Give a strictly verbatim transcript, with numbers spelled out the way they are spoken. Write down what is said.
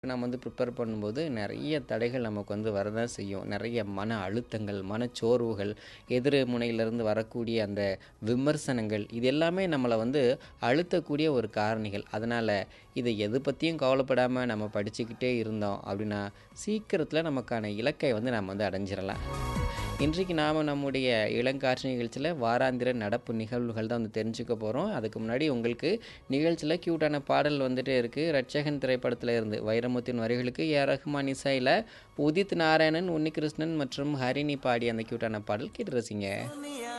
நம்ம வந்து ப்ரிப்பேர் பண்ணும்போது நிறைய தடைகள் நமக்கு வந்து வரதான் செய்யும். நிறைய மன அழுத்தங்கள், மனச்சோர்வுகள், எதிர் முனையிலிருந்து வரக்கூடிய அந்த விமர்சனங்கள், இது எல்லாமே நம்மளை வந்து அழுத்தக்கூடிய ஒரு காரணிகள். அதனால் இதை எது பற்றியும் கவலைப்படாமல் நம்ம படிச்சுக்கிட்டே இருந்தோம் அப்படின்னா சீக்கிரத்தில் நமக்கான இலக்கை வந்து நம்ம வந்து அடைஞ்சிடலாம். இன்றைக்கு நாம் நம்முடைய இளங்காற்று நிகழ்ச்சியில் வாராந்திர நடப்பு நிகழ்வுகள் தான் வந்து தெரிஞ்சுக்க போகிறோம். அதுக்கு முன்னாடி உங்களுக்கு நிகழ்ச்சியில் க்யூட்டான பாடல் வந்துட்டே இருக்குது. ரட்சகன் திரைப்படத்தில் இருந்து வைரமுத்தின் வரிகளுக்கு ஏ ரஹ்மான் இசையில் உதித் நாராயணன், உன்னிகிருஷ்ணன் மற்றும் ஹரிணி பாடி அந்த க்யூட்டான பாடல் கேட்டு ரசிங்க.